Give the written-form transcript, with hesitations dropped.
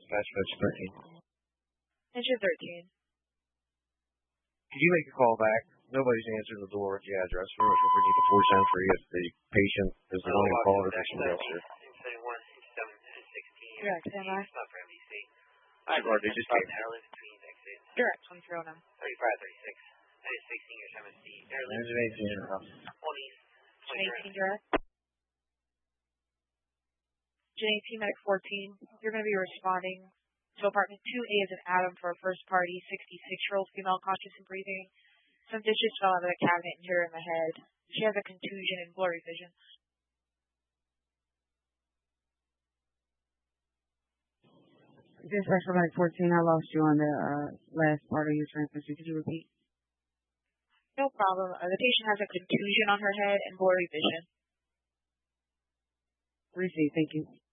Dispatch 13. Engine 13. Could you make a call back? Nobody's answering the door with the address. We're going to need the 473 if the patient is the one who called or somebody else here. Direct, standby. Hi, Bart. They just came. Direct, 2309. 3536. That is 16 or 17. Engine 18. 18 direct. Engine 18, medic 14. You're going to be responding to apartment 2A as an Adam for a first party 66-year-old female conscious and breathing. Some dishes fell out of the cabinet and hit her in the head. She has a contusion and blurry vision. Dispatch for medic 14, I lost you on the last part of your transmission. Could you repeat? No problem. The patient has a contusion on her head and blurry vision. Receive, thank you.